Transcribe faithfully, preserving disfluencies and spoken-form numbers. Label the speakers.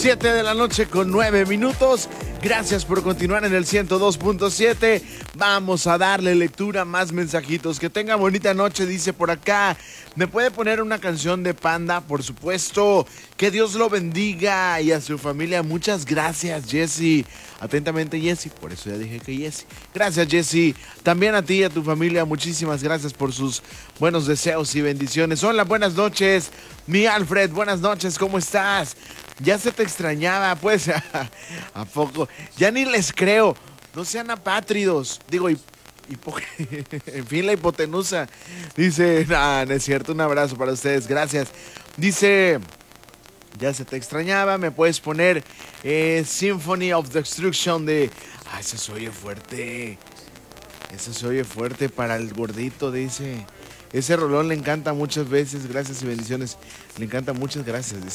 Speaker 1: siete de la noche con nueve minutos. Gracias por continuar en el ciento dos punto siete. Vamos a darle lectura a más mensajitos. Que tenga bonita noche, dice por acá. ¿Me puede poner una canción de Panda? Por supuesto. Que Dios lo bendiga y a su familia. Muchas gracias, Jessy. Atentamente, Jessy. Por eso ya dije que Jessy. Gracias, Jessy. También a ti y a tu familia. Muchísimas gracias por sus buenos deseos y bendiciones. Hola, buenas noches. Mi Alfred, buenas noches. ¿Cómo estás? Ya se te extrañaba, pues. ¿A poco? Ya ni les creo. No sean apátridos. Digo, y, hipo, en fin, la hipotenusa. Dice, nah, no es cierto. Un abrazo para ustedes. Gracias. Dice, ya se te extrañaba. Me puedes poner eh, Symphony of Destruction de... Ah, ese se oye fuerte. Ese se oye fuerte para el gordito, dice. Ese rolón le encanta muchas veces. Gracias y bendiciones. Le encanta muchas gracias, dice.